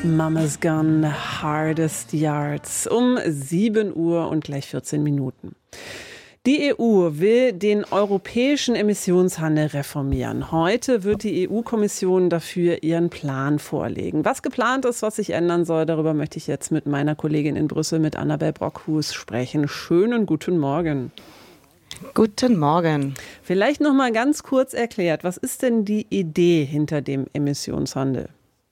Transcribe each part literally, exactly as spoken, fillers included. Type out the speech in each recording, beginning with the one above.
Mama's Gone, Hardest Yards um sieben Uhr und gleich vierzehn Minuten. Die E U will den europäischen Emissionshandel reformieren. Heute wird die E U-Kommission dafür ihren Plan vorlegen. Was geplant ist, was sich ändern soll, darüber möchte ich jetzt mit meiner Kollegin in Brüssel, mit Annabel Brockhus, sprechen. Schönen guten Morgen. Guten Morgen. Vielleicht noch mal ganz kurz erklärt, was ist denn die Idee hinter dem Emissionshandel?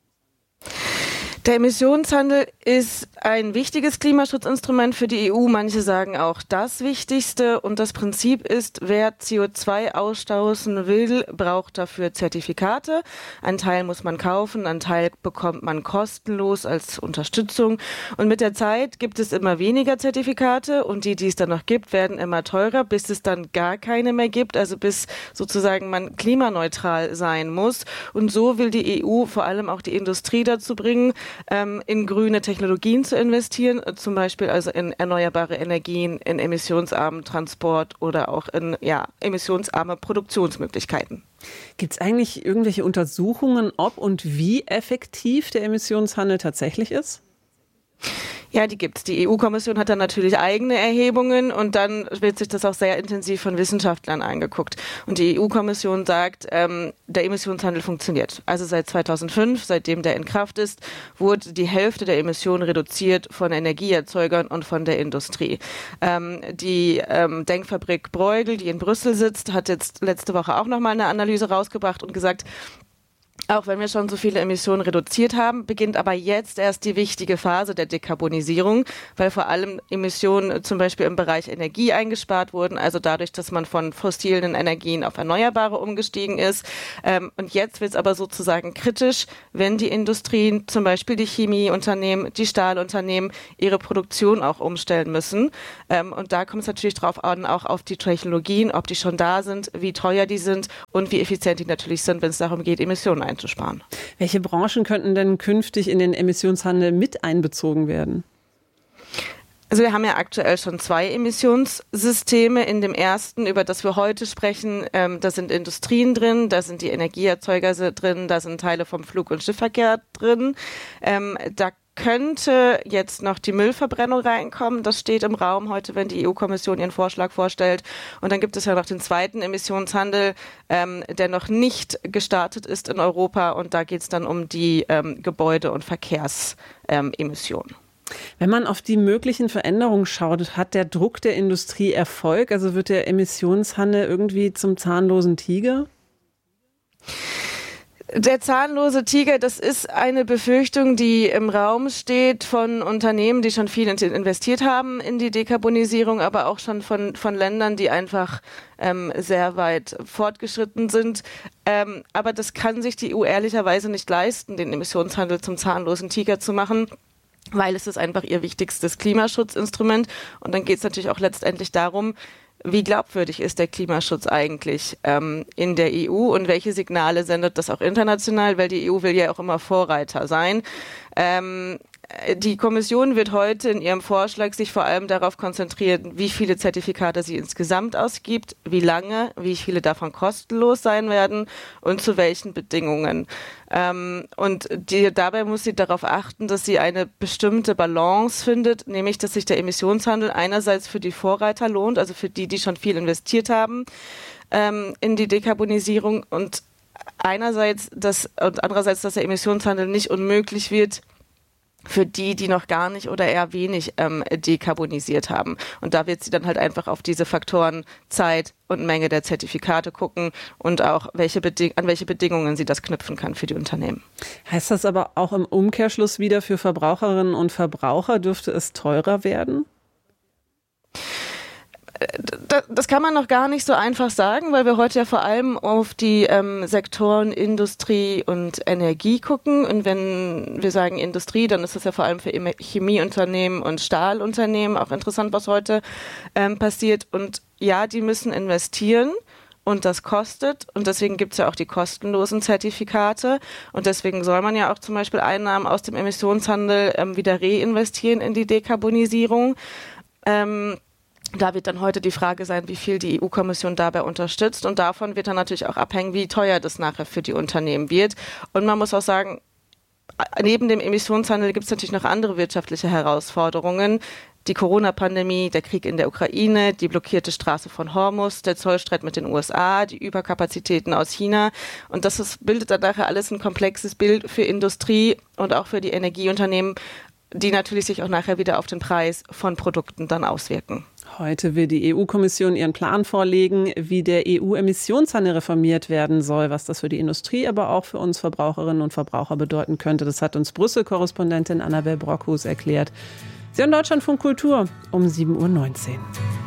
Der Emissionshandel ist ein wichtiges Klimaschutzinstrument für die E U. Manche sagen auch das Wichtigste. Und das Prinzip ist, wer C O zwei ausstoßen will, braucht dafür Zertifikate. Ein Teil muss man kaufen, ein Teil bekommt man kostenlos als Unterstützung. Und mit der Zeit gibt es immer weniger Zertifikate und die, die es dann noch gibt, werden immer teurer, bis es dann gar keine mehr gibt. Also bis sozusagen man klimaneutral sein muss. Und so will die E U vor allem auch die Industrie dazu bringen, in grüne Technologien zu investieren, zum Beispiel also in erneuerbare Energien, in emissionsarmen Transport oder auch in ja, emissionsarme Produktionsmöglichkeiten. Gibt es eigentlich irgendwelche Untersuchungen, ob und wie effektiv der Emissionshandel tatsächlich ist? Ja, die gibt's. Die E U-Kommission hat dann natürlich eigene Erhebungen und dann wird sich das auch sehr intensiv von Wissenschaftlern angeguckt. Und die E U-Kommission sagt, ähm, der Emissionshandel funktioniert. Also seit zweitausendfünf, seitdem der in Kraft ist, wurde die Hälfte der Emissionen reduziert von Energieerzeugern und von der Industrie. Ähm, die ähm, Denkfabrik Bruegel, die in Brüssel sitzt, hat jetzt letzte Woche auch nochmal eine Analyse rausgebracht und gesagt, auch wenn wir schon so viele Emissionen reduziert haben, beginnt aber jetzt erst die wichtige Phase der Dekarbonisierung, weil vor allem Emissionen zum Beispiel im Bereich Energie eingespart wurden, also dadurch, dass man von fossilen Energien auf Erneuerbare umgestiegen ist. Und jetzt wird es aber sozusagen kritisch, wenn die Industrien, zum Beispiel die Chemieunternehmen, die Stahlunternehmen, ihre Produktion auch umstellen müssen. Und da kommt es natürlich drauf an, auch auf die Technologien, ob die schon da sind, wie teuer die sind und wie effizient die natürlich sind, wenn es darum geht, Emissionen einzusparen. Sparen. Welche Branchen könnten denn künftig in den Emissionshandel mit einbezogen werden? Also wir haben ja aktuell schon zwei Emissionssysteme. In dem ersten, über das wir heute sprechen, ähm, da sind Industrien drin, da sind die Energieerzeuger drin, da sind Teile vom Flug- und Schiffverkehr drin. Ähm, da könnte jetzt noch die Müllverbrennung reinkommen. Das steht im Raum heute, wenn die E U-Kommission ihren Vorschlag vorstellt. Und dann gibt es ja noch den zweiten Emissionshandel, ähm, der noch nicht gestartet ist in Europa. Und da geht es dann um die ähm, Gebäude- und Verkehrsemissionen. Wenn man auf die möglichen Veränderungen schaut, hat der Druck der Industrie Erfolg? Also wird der Emissionshandel irgendwie zum zahnlosen Tiger? Der zahnlose Tiger, das ist eine Befürchtung, die im Raum steht von Unternehmen, die schon viel investiert haben in die Dekarbonisierung, aber auch schon von, von Ländern, die einfach ähm, sehr weit fortgeschritten sind. Ähm, aber das kann sich die E U ehrlicherweise nicht leisten, den Emissionshandel zum zahnlosen Tiger zu machen, weil es ist einfach ihr wichtigstes Klimaschutzinstrument. Und dann geht es natürlich auch letztendlich darum, wie glaubwürdig ist der Klimaschutz eigentlich ähm, in der E U und welche Signale sendet das auch international, weil die E U will ja auch immer Vorreiter sein. Ähm, die Kommission wird heute in ihrem Vorschlag sich vor allem darauf konzentrieren, wie viele Zertifikate sie insgesamt ausgibt, wie lange, wie viele davon kostenlos sein werden und zu welchen Bedingungen. Ähm, und die, dabei muss sie darauf achten, dass sie eine bestimmte Balance findet, nämlich dass sich der Emissionshandel einerseits für die Vorreiter lohnt, also für die, die schon viel investiert haben ähm, in die Dekarbonisierung und einerseits das und andererseits, dass der Emissionshandel nicht unmöglich wird für die, die noch gar nicht oder eher wenig ähm, dekarbonisiert haben. Und da wird sie dann halt einfach auf diese Faktoren Zeit und Menge der Zertifikate gucken und auch welche Beding- an welche Bedingungen sie das knüpfen kann für die Unternehmen. Heißt das aber auch im Umkehrschluss wieder für Verbraucherinnen und Verbraucher, dürfte es teurer werden? Das kann man noch gar nicht so einfach sagen, weil wir heute ja vor allem auf die ähm, Sektoren Industrie und Energie gucken. Und wenn wir sagen Industrie, dann ist das ja vor allem für Chemieunternehmen und Stahlunternehmen auch interessant, was heute ähm, passiert. Und ja, die müssen investieren. Und das kostet und deswegen gibt es ja auch die kostenlosen Zertifikate und deswegen soll man ja auch zum Beispiel Einnahmen aus dem Emissionshandel ähm, wieder reinvestieren in die Dekarbonisierung. Ähm, Da wird dann heute die Frage sein, wie viel die E U-Kommission dabei unterstützt. Und davon wird dann natürlich auch abhängen, wie teuer das nachher für die Unternehmen wird. Und man muss auch sagen, neben dem Emissionshandel gibt es natürlich noch andere wirtschaftliche Herausforderungen. Die Corona-Pandemie, der Krieg in der Ukraine, die blockierte Straße von Hormuz, der Zollstreit mit den U S A, die Überkapazitäten aus China. Und das ist, bildet dann nachher alles ein komplexes Bild für Industrie und auch für die Energieunternehmen, die natürlich sich auch nachher wieder auf den Preis von Produkten dann auswirken. Heute will die E U-Kommission ihren Plan vorlegen, wie der E U-Emissionshandel reformiert werden soll, was das für die Industrie, aber auch für uns Verbraucherinnen und Verbraucher bedeuten könnte. Das hat uns Brüssel-Korrespondentin Annabel Brockhus erklärt. Sie hören Deutschlandfunk Kultur um sieben Uhr neunzehn.